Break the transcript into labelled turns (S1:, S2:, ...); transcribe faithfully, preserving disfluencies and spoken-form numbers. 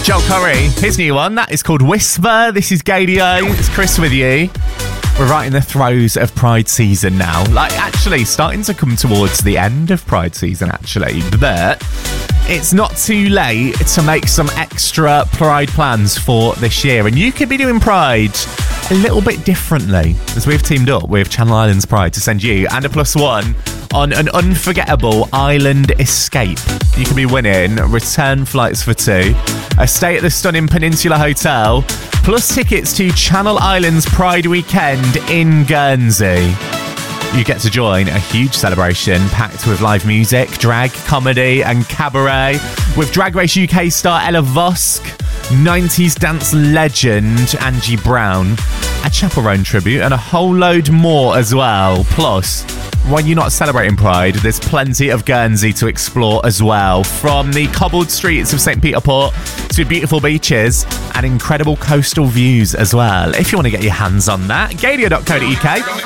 S1: Joel Corey, his new one, that is called Whisper. This is Gadio, it's Chris with you. We're right in the throes of Pride season now. Like, actually, starting to come towards the end of Pride season, actually. But it's not too late to make some extra Pride plans for this year. And you could be doing Pride a little bit differently, as we've teamed up with Channel Islands Pride to send you and a plus one on an unforgettable island escape. You could be winning return flights for two, a stay at the stunning Peninsula Hotel, plus tickets to Channel Islands Pride Weekend in Guernsey. You get to join a huge celebration packed with live music, drag, comedy and cabaret, with Drag Race U K star Ella Vosk, nineties dance legend Angie Brown, a Chaperone tribute and a whole load more as well. Plus, when you're not celebrating Pride, there's plenty of Guernsey to explore as well, from the cobbled streets of Saint Peter Port to beautiful beaches and incredible coastal views as well. If you want to get your hands on that, gadio dot co dot uk.